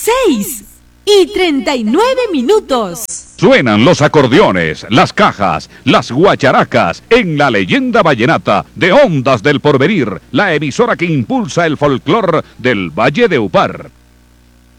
6:39. Suenan los acordeones, las cajas, las guacharacas en la leyenda vallenata de Ondas del Porvenir, la emisora que impulsa el folclor del Valle de Upar.